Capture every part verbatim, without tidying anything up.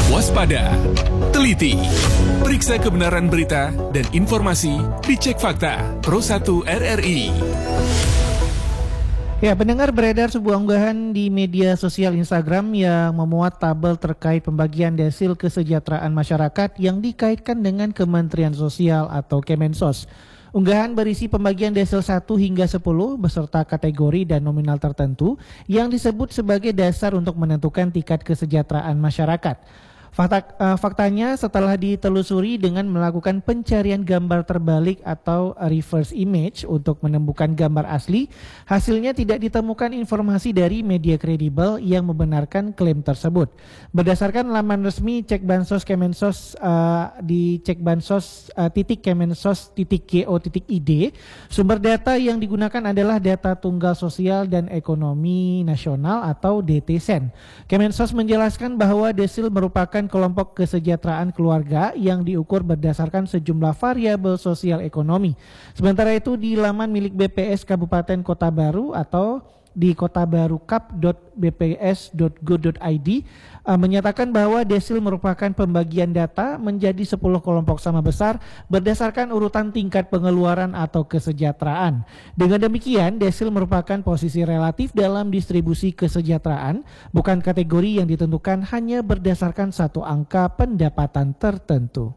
Waspada, teliti, periksa kebenaran berita dan informasi di Cek Fakta Pro satu R R I. Ya, pendengar, beredar sebuah unggahan di media sosial Instagram yang memuat tabel terkait pembagian desil kesejahteraan masyarakat yang dikaitkan dengan Kementerian Sosial atau Kemensos. Unggahan berisi pembagian desil satu hingga sepuluh beserta kategori dan nominal tertentu yang disebut sebagai dasar untuk menentukan tingkat kesejahteraan masyarakat. Fakta, uh, faktanya setelah ditelusuri dengan melakukan pencarian gambar terbalik atau reverse image untuk menemukan gambar asli, hasilnya tidak ditemukan informasi dari media kredibel yang membenarkan klaim tersebut. Berdasarkan laman resmi Cek Bansos Kemensos uh, di cekbansos uh, titik kemensos titik go titik id, sumber data yang digunakan adalah data tunggal sosial dan ekonomi nasional atau D T S E N. Kemensos menjelaskan bahwa desil merupakan kelompok kesejahteraan keluarga yang diukur berdasarkan sejumlah variabel sosial ekonomi. Sementara itu di laman milik B P S Kabupaten Kota Baru atau di kotabarukap dot b p s dot go dot i d uh, menyatakan bahwa desil merupakan pembagian data menjadi sepuluh kelompok sama besar berdasarkan urutan tingkat pengeluaran atau kesejahteraan. Dengan demikian, desil merupakan posisi relatif dalam distribusi kesejahteraan, bukan kategori yang ditentukan hanya berdasarkan satu angka pendapatan tertentu.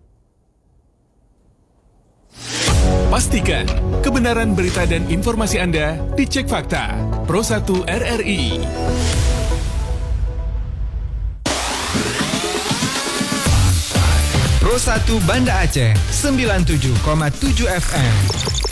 Pastikan kebenaran berita dan informasi Anda di Cek Fakta Pro satu R R I. Pro satu Banda Aceh sembilan puluh tujuh koma tujuh F M.